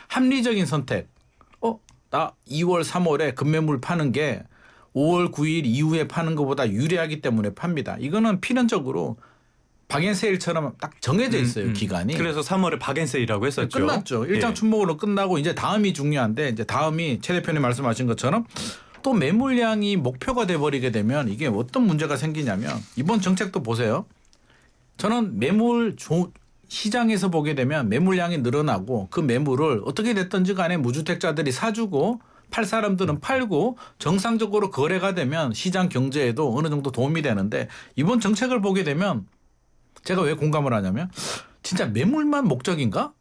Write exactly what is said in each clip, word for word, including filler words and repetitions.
합리적인 선택. 어, 나 이월, 삼월에 급매물 파는 게 오월 구일 이후에 파는 것보다 유리하기 때문에 팝니다. 이거는 필연적으로 박앤세일처럼 딱 정해져 있어요. 음, 음. 기간이. 그래서 삼월에 박앤세일이라고 했었죠. 끝났죠. 일장 춘목으로 끝나고 이제 다음이 중요한데 이제 다음이 최 대표님 말씀하신 것처럼 또 매물량이 목표가 돼버리게 되면 이게 어떤 문제가 생기냐면 이번 정책도 보세요. 저는 매물 조, 시장에서 보게 되면 매물량이 늘어나고 그 매물을 어떻게 됐든지 간에 무주택자들이 사주고 팔 사람들은 팔고 정상적으로 거래가 되면 시장 경제에도 어느 정도 도움이 되는데 이번 정책을 보게 되면 제가 왜 공감을 하냐면 진짜 매물만 목적인가?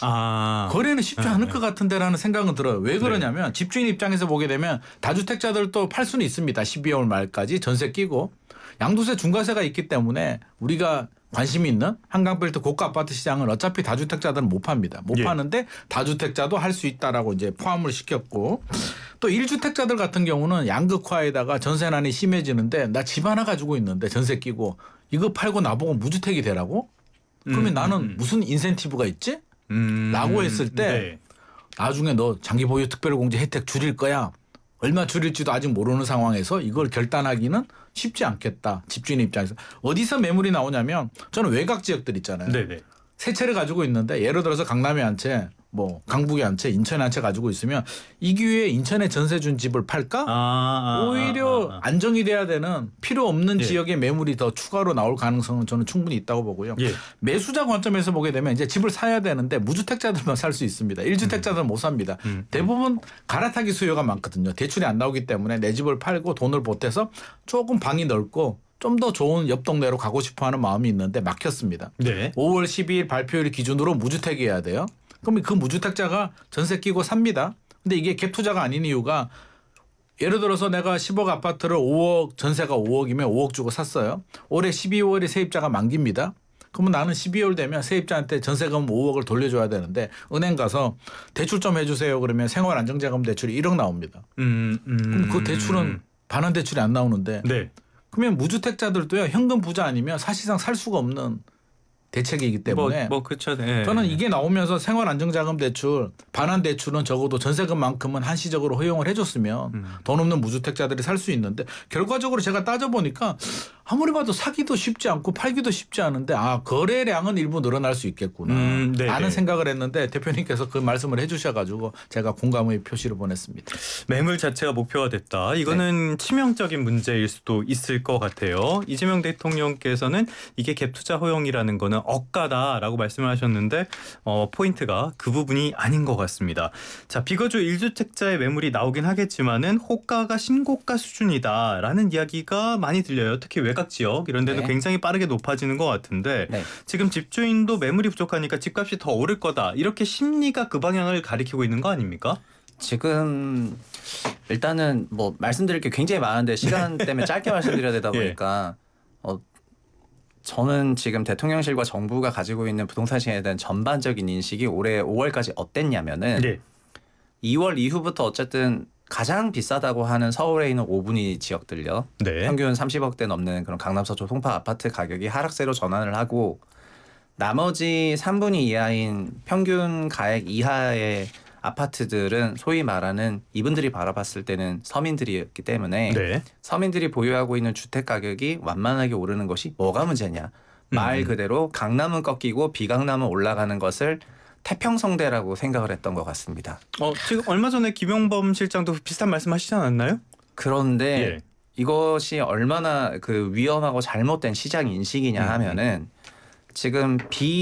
아. 거래는 쉽지 않을 네. 것 같은데라는 생각은 들어요. 왜 그러냐면 네. 집주인 입장에서 보게 되면 다주택자들도 팔 수는 있습니다. 십이월 말까지 전세 끼고 양도세 중과세가 있기 때문에 우리가 관심이 있는 한강벨트 고가 아파트 시장은 어차피 다주택자들은 못 팝니다. 못 예. 파는데 다주택자도 할 수 있다라고 이제 포함을 시켰고 또 일 주택자들 같은 경우는 양극화에다가 전세난이 심해지는데 나 집 하나 가지고 있는데 전세 끼고 이거 팔고 나보고 무주택이 되라고? 그러면 음, 나는 음. 무슨 인센티브가 있지? 음, 라고 했을 때 네. 나중에 너 장기보유 특별공제 혜택 줄일 거야. 얼마 줄일지도 아직 모르는 상황에서 이걸 결단하기는 쉽지 않겠다. 집주인 입장에서. 어디서 매물이 나오냐면 저는 외곽 지역들 있잖아요. 네네. 세 채를 가지고 있는데 예를 들어서 강남에 한 채, 뭐 강북에 한 채, 인천에 한 채 가지고 있으면 이 기회에 인천에 전세 준 집을 팔까? 아, 아, 오히려 아, 아, 아. 안정이 돼야 되는 필요 없는 예. 지역의 매물이 더 추가로 나올 가능성은 저는 충분히 있다고 보고요. 예. 매수자 관점에서 보게 되면 이제 집을 사야 되는데 무주택자들만 살 수 있습니다. 일 주택자들은 음. 못 삽니다. 음. 대부분 갈아타기 수요가 많거든요. 대출이 안 나오기 때문에 내 집을 팔고 돈을 보태서 조금 방이 넓고 좀 더 좋은 옆 동네로 가고 싶어하는 마음이 있는데 막혔습니다. 네. 오월 십이일 발표일 기준으로 무주택이어야 돼요. 그러면 그 무주택자가 전세 끼고 삽니다. 근데 이게 갭 투자가 아닌 이유가 예를 들어서 내가 십억 아파트를 오억 전세가 오억이면 오억 주고 샀어요. 올해 십이월에 세입자가 만기입니다. 그러면 나는 십이월 되면 세입자한테 전세금 오억을 돌려줘야 되는데 은행 가서 대출 좀 해주세요. 그러면 생활안정자금 대출이 일억 나옵니다. 음, 음, 그럼 그 대출은 반환 대출이 안 나오는데 네. 그러면 무주택자들도요. 현금 부자 아니면 사실상 살 수가 없는 대책이기 때문에 뭐, 뭐 그렇죠. 네. 저는 이게 나오면서 생활안정자금 대출, 반환 대출은 적어도 전세금만큼은 한시적으로 허용을 해줬으면 음. 돈 없는 무주택자들이 살 수 있는데 결과적으로 제가 따져보니까 아무리 봐도 사기도 쉽지 않고 팔기도 쉽지 않은데 아 거래량은 일부 늘어날 수 있겠구나 음, 라는 생각을 했는데 대표님께서 그 말씀을 해 주셔가지고 제가 공감의 표시를 보냈습니다. 매물 자체가 목표가 됐다. 이거는 네. 치명적인 문제일 수도 있을 것 같아요. 이재명 대통령께서는 이게 갭투자 허용이라는 거는 억가다라고 말씀을 하셨는데 어, 포인트가 그 부분이 아닌 것 같습니다. 자, 비거주 일 주택자의 매물이 나오긴 하겠지만은 호가가 신고가 수준이다라는 이야기가 많이 들려요. 특히 외곽 지역 이런 데는 네. 굉장히 빠르게 높아지는 것 같은데 네. 지금 집주인도 매물이 부족하니까 집값이 더 오를 거다. 이렇게 심리가 그 방향을 가리키고 있는 거 아닙니까? 지금 일단은 뭐 말씀드릴 게 굉장히 많은데 시간 때문에 짧게 말씀드려야 되다 보니까 예. 어, 저는 지금 대통령실과 정부가 가지고 있는 부동산 시장에 대한 전반적인 인식이 올해 오월까지 어땠냐면은 네. 이월 이후부터 어쨌든 가장 비싸다고 하는 서울에 있는 오 분위 지역들요. 네. 평균 삼십억대 넘는 그런 강남 서초 송파 아파트 가격이 하락세로 전환을 하고 나머지 삼 분위 이하인 평균 가액 이하의 아파트들은 소위 말하는 이분들이 바라봤을 때는 서민들이었기 때문에 네. 서민들이 보유하고 있는 주택 가격이 완만하게 오르는 것이 뭐가 문제냐. 음. 말 그대로 강남은 꺾이고 비강남은 올라가는 것을 태평성대라고 생각을 했던 것 같습니다. 어, 지금 얼마 전에 김용범 실장도 비슷한 말씀하시지 않았나요? 그런데 예. 이것이 얼마나 그 위험하고 잘못된 시장 인식이냐 하면은 지금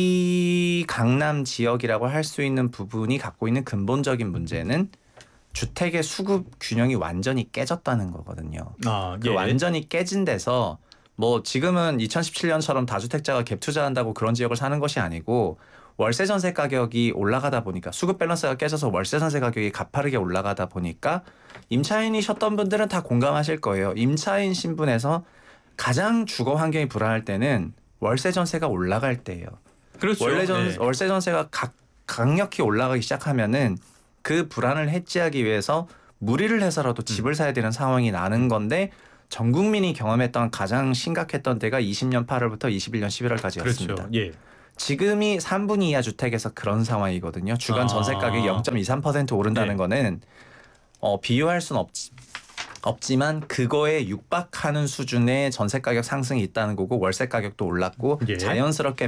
비강남 지역이라고 할 수 있는 부분이 갖고 있는 근본적인 문제는 주택의 수급 균형이 완전히 깨졌다는 거거든요. 아, 그 예. 완전히 깨진 데서 뭐 지금은 이천십칠 년처럼 다주택자가 갭 투자한다고 그런 지역을 사는 것이 아니고 월세 전세 가격이 올라가다 보니까 수급 밸런스가 깨져서 월세 전세 가격이 가파르게 올라가다 보니까 임차인이셨던 분들은 다 공감하실 거예요. 임차인 신분에서 가장 주거 환경이 불안할 때는 월세 전세가 올라갈 때예요. 그렇죠. 원래 전, 네. 월세 전세가 각, 강력히 올라가기 시작하면은 그 불안을 해지하기 위해서 무리를 해서라도 집을 음. 사야 되는 상황이 나는 건데 전 국민이 경험했던 가장 심각했던 때가 이십 년 팔월부터 이십일 년 십일월까지였습니다. 그렇죠. 예. 지금이 삼 분 이하 주택에서 그런 상황이거든요. 주간 아. 전세 가격이 영 점 이삼 퍼센트 오른다는 네. 거는 어, 비유할 수는 없지. 없지만 그거에 육박하는 수준의 전세 가격 상승이 있다는 거고 월세 가격도 올랐고 예. 자연스럽게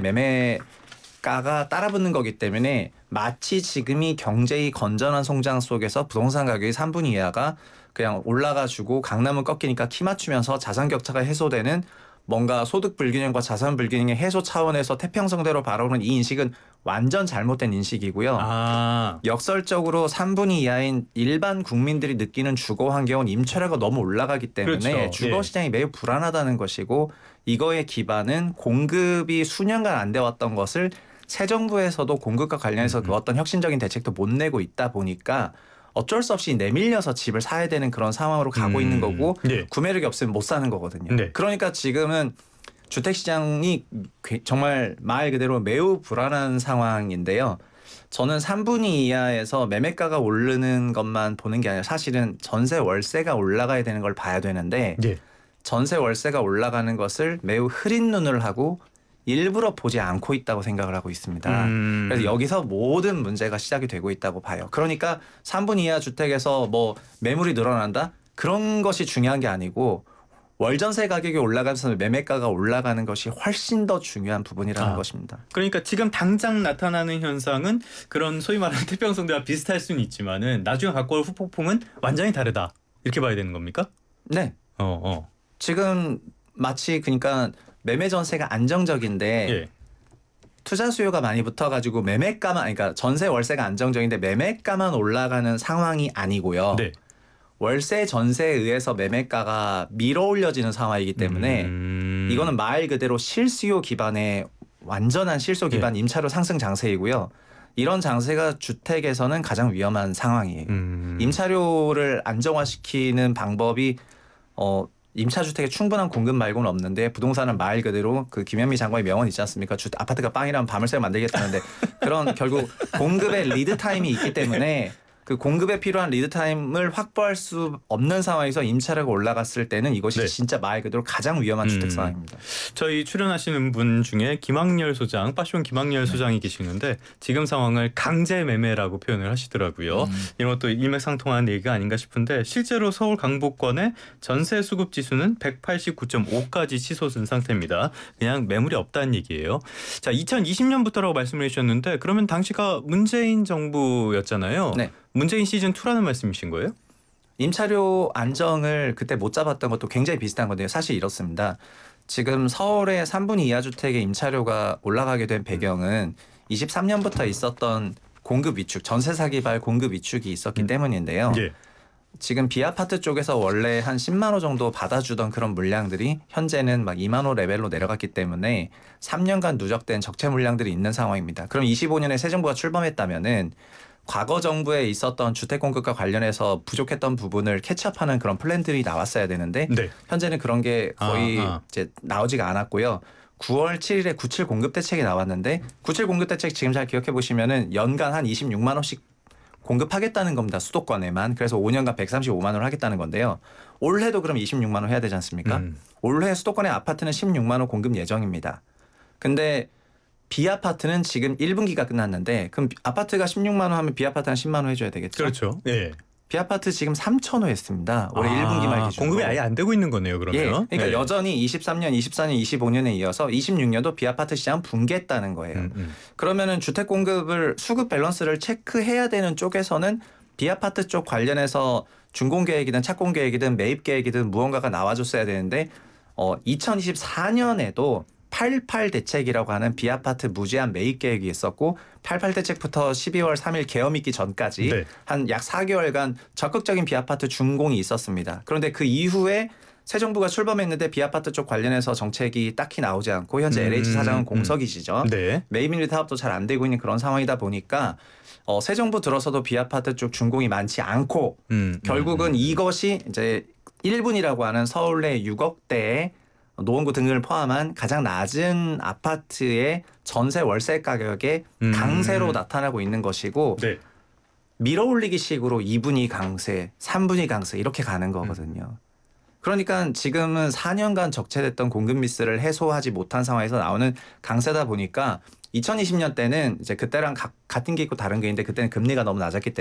매매가가 따라붙는 거기 때문에 마치 지금이 경제의 건전한 성장 속에서 부동산 가격이 삼 분 이하가 그냥 올라가지고 강남은 꺾이니까 키 맞추면서 자산 격차가 해소되는 뭔가 소득 불균형과 자산 불균형의 해소 차원에서 태평성대로 바라보는 이 인식은 완전 잘못된 인식이고요. 아, 역설적으로 삼 분 이하인 일반 국민들이 느끼는 주거 환경은 임차료가 너무 올라가기 때문에 그렇죠. 주거 예. 시장이 매우 불안하다는 것이고 이거의 기반은 공급이 수년간 안 돼 왔던 것을 새 정부에서도 공급과 관련해서 음. 그 어떤 혁신적인 대책도 못 내고 있다 보니까 어쩔 수 없이 내밀려서 집을 사야 되는 그런 상황으로 가고 음. 있는 거고 네. 구매력이 없으면 못 사는 거거든요. 네. 그러니까 지금은 주택 시장이 정말 말 그대로 매우 불안한 상황인데요. 저는 삼 분 이하에서 매매가가 오르는 것만 보는 게 아니라 사실은 전세 월세가 올라가야 되는 걸 봐야 되는데 예. 전세 월세가 올라가는 것을 매우 흐린 눈을 하고 일부러 보지 않고 있다고 생각을 하고 있습니다. 음. 그래서 여기서 모든 문제가 시작이 되고 있다고 봐요. 그러니까 삼 분 이하 주택에서 뭐 매물이 늘어난다? 그런 것이 중요한 게 아니고 월전세 가격이 올라가면서 매매가가 올라가는 것이 훨씬 더 중요한 부분이라는 아. 것입니다. 그러니까 지금 당장 나타나는 현상은 그런 소위 말하는 태평성대와 비슷할 수는 있지만은 나중에 갖고 올 후폭풍은 완전히 다르다. 이렇게 봐야 되는 겁니까? 네. 어, 어. 지금 마치 그러니까 매매 전세가 안정적인데 예. 투자 수요가 많이 붙어가지고 매매가만 그러니까 전세 월세가 안정적인데 매매가만 올라가는 상황이 아니고요. 네. 월세 전세에 의해서 매매가가 밀어 올려지는 상황이기 때문에 음. 이거는 말 그대로 실수요 기반의 완전한 실수 기반 임차료 상승 장세이고요. 이런 장세가 주택에서는 가장 위험한 상황이에요. 음. 임차료를 안정화시키는 방법이 어 임차주택의 충분한 공급 말고는 없는데 부동산은 말 그대로 그 김현미 장관의 명언 있지 않습니까? 주, 아파트가 빵이라면 밤을 새워 만들겠다는데 그런 결국 공급의 리드 타임이 있기 때문에 그 공급에 필요한 리드 타임을 확보할 수 없는 상황에서 임차료가 올라갔을 때는 이것이 네. 진짜 말 그대로 가장 위험한 음. 주택 상황입니다. 저희 출연하시는 분 중에 김학렬 소장, 파쇼 김학렬 소장이 계시는데 지금 상황을 강제 매매라고 표현을 하시더라고요. 음. 이런 것도 일맥상통하는 얘기가 아닌가 싶은데 실제로 서울 강북권의 전세 수급 지수는 백팔십구 점 오까지 치솟은 상태입니다. 그냥 매물이 없다는 얘기예요. 자, 이천이십 년부터라고 말씀을 해주셨는데 그러면 당시가 문재인 정부였잖아요. 네. 문재인 시즌 이라는 말씀이신 거예요? 임차료 안정을 그때 못 잡았던 것도 굉장히 비슷한 건데요. 사실 이렇습니다. 지금 서울의 삼 분 이하 주택의 임차료가 올라가게 된 배경은 이십삼 년부터 있었던 공급 위축, 전세 사기발 공급 위축이 있었기 음. 때문인데요. 예. 지금 비아파트 쪽에서 원래 한 십만 호 정도 받아주던 그런 물량들이 현재는 막 이만 호 레벨로 내려갔기 때문에 삼 년간 누적된 적체 물량들이 있는 상황입니다. 그럼 이십오 년에 새 정부가 출범했다면은 과거 정부에 있었던 주택 공급과 관련해서 부족했던 부분을 캐치업하는 그런 플랜들이 나왔어야 되는데 네. 현재는 그런 게 거의 아, 아. 이제 나오지가 않았고요. 구월 칠일에 구칠 공급 대책이 나왔는데 구칠 공급 대책 지금 잘 기억해 보시면은 연간 한 이십육만 호씩 공급하겠다는 겁니다. 수도권에만. 그래서 오 년간 백삼십오만 호를 하겠다는 건데요. 올해도 그럼 이십육만 호 해야 되지 않습니까? 음. 올해 수도권의 아파트는 십육만 호 공급 예정입니다. 근데 비아파트는 지금 일 분기가 끝났는데 그럼 아파트가 십육만 호 하면 비아파트는 십만 호 해줘야 되겠죠? 그렇죠. 예. 비아파트 지금 삼천 호 했습니다. 올해 아, 일 분기 말 기준으로. 공급이 아예 안 되고 있는 거네요. 그러면. 예, 그러니까 예. 여전히 이십삼 년, 이십사 년, 이십오 년에 이어서 이십육 년도 비아파트 시장 붕괴했다는 거예요. 음, 음. 그러면은 주택 공급을 수급 밸런스를 체크해야 되는 쪽에서는 비아파트 쪽 관련해서 준공 계획이든 착공 계획이든 매입 계획이든 무언가가 나와줬어야 되는데 어, 이천이십사 년에도 팔십팔 대책이라고 하는 비아파트 무제한 매입 계획이 있었고 팔십팔 대책부터 십이월 삼일 계엄 있기 전까지 네. 한 약 사 개월간 적극적인 비아파트 준공이 있었습니다. 그런데 그 이후에 새 정부가 출범했는데 비아파트 쪽 관련해서 정책이 딱히 나오지 않고 현재 음, 엘에이치 사장은 음. 공석이시죠. 네. 매입인리 사업도 잘 안 되고 있는 그런 상황이다 보니까 어, 새 정부 들어서도 비아파트 쪽 준공이 많지 않고 음, 결국은 음. 이것이 이제 일 분이라고 하는 서울 내 육억 대의 노원구 등을 포함한 가장 낮은 아파트의 전세 월세 가격의 음. 강세로 나타나고 있는 것이고 네. 밀어올리기 식으로 이 분이 강세, 삼 분이 강세 이렇게 가는 거거든요. 그러니까 지금은 사 년간 적체됐던 공급 미스를 해소하지 못한 상황에서 나오는 강세다 보니까 이천이십 년 때는 이제 그때랑 가- 같은 게 있고 다른 게 있는데 그때는 금리가 너무 낮았기